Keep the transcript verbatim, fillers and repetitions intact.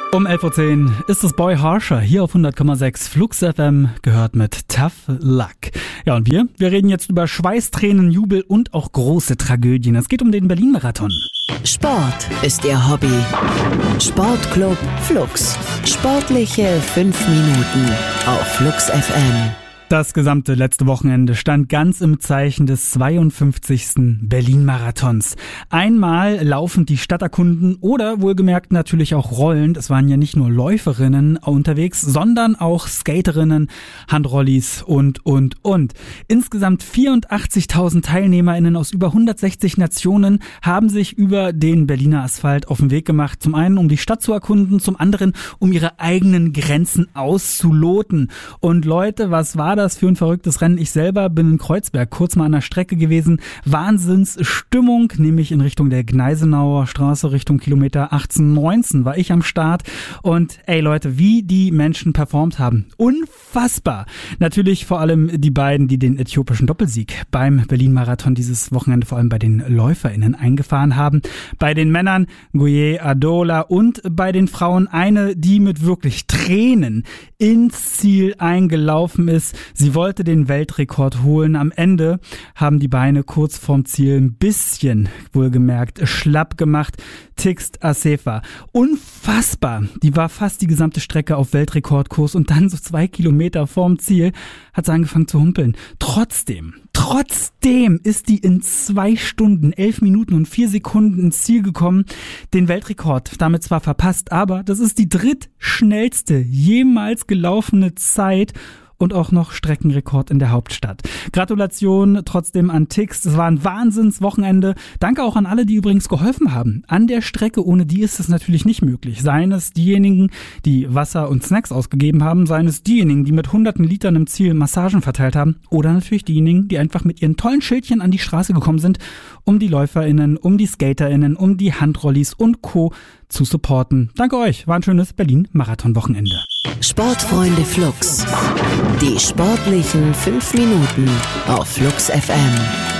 Um elf Uhr zehn ist es Boy Harsher hier auf hundert Komma sechs Flux F M, gehört mit Tough Luck. Ja, und wir, wir reden jetzt über Schweißtränen, Jubel und auch große Tragödien. Es geht um den Berlin-Marathon. Sport ist ihr Hobby. Sportclub Flux. Sportliche fünf Minuten auf Flux F M. Das gesamte letzte Wochenende stand ganz im Zeichen des zweiundfünfzigsten Berlin-Marathons. Einmal laufend die Stadt erkunden oder wohlgemerkt natürlich auch rollend. Es waren ja nicht nur Läuferinnen unterwegs, sondern auch Skaterinnen, Handrollis und, und, und. Insgesamt vierundachtzigtausend TeilnehmerInnen aus über hundertsechzig Nationen haben sich über den Berliner Asphalt auf den Weg gemacht. Zum einen, um die Stadt zu erkunden, zum anderen, um ihre eigenen Grenzen auszuloten. Und Leute, was war das für ein verrücktes Rennen? Ich selber bin in Kreuzberg kurz mal an der Strecke gewesen. Wahnsinnsstimmung, nämlich in Richtung der Gneisenauer Straße, Richtung Kilometer achtzehn, neunzehn war ich am Start. Und ey Leute, wie die Menschen performt haben. Unfassbar. Natürlich vor allem die beiden, die den äthiopischen Doppelsieg beim Berlin-Marathon dieses Wochenende vor allem bei den LäuferInnen eingefahren haben. Bei den Männern Guye Adola und bei den Frauen eine, die mit wirklich Tränen ins Ziel eingelaufen ist. Sie wollte den Weltrekord holen. Am Ende haben die Beine kurz vorm Ziel ein bisschen, wohlgemerkt, schlapp gemacht. Tigst Assefa. Unfassbar. Die war fast die gesamte Strecke auf Weltrekordkurs und dann so zwei Kilometer vorm Ziel hat sie angefangen zu humpeln. Trotzdem, trotzdem ist die in zwei Stunden, elf Minuten und vier Sekunden ins Ziel gekommen. Den Weltrekord damit zwar verpasst, aber das ist die drittschnellste jemals gelaufene Zeit. Und auch noch Streckenrekord in der Hauptstadt. Gratulation trotzdem an Tigst. Es war ein Wahnsinnswochenende. Danke auch an alle, die übrigens geholfen haben. An der Strecke, ohne die ist es natürlich nicht möglich. Seien es diejenigen, die Wasser und Snacks ausgegeben haben, seien es diejenigen, die mit hunderten Litern im Ziel Massagen verteilt haben oder natürlich diejenigen, die einfach mit ihren tollen Schildchen an die Straße gekommen sind, um die LäuferInnen, um die SkaterInnen, um die Handrollis und Co. zu supporten. Danke euch. War ein schönes Berlin-Marathon-Wochenende. Sportfreunde Flux. Die sportlichen fünf Minuten auf Flux F M.